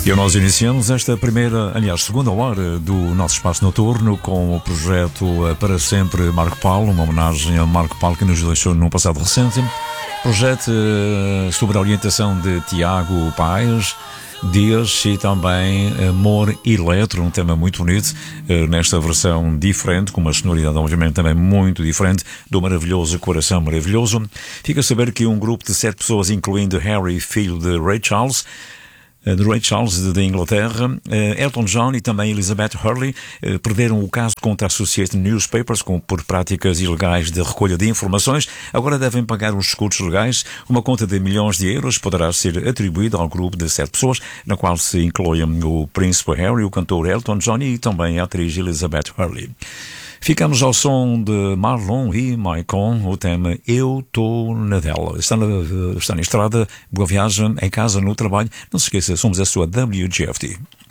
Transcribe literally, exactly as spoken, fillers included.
E nós iniciamos esta primeira, aliás, segunda hora do nosso espaço noturno com o projeto Para Sempre Marco Paulo, uma homenagem a Marco Paulo que nos deixou num passado recente. Projeto sobre a orientação de Tiago Paes Dias e também Amor Eletro, um tema muito bonito, nesta versão diferente, com uma sonoridade obviamente também muito diferente, do maravilhoso Coração Maravilhoso. Fica a saber que um grupo de sete pessoas, incluindo Harry, filho de Ray Charles, de Ray Charles da Inglaterra, Elton John e também Elizabeth Hurley perderam o caso contra a Associated Newspapers com, por práticas ilegais de recolha de informações. Agora devem pagar os escudos legais. Uma conta de milhões de euros poderá ser atribuída ao grupo de sete pessoas, na qual se incluem o príncipe Harry, o cantor Elton John e também a atriz Elizabeth Hurley. Ficamos ao som de Marlon e Maicon, o tema Eu Tô Na Dela. Está na, está na estrada, boa viagem, em casa, no trabalho. Não se esqueça, somos a sua W G F T.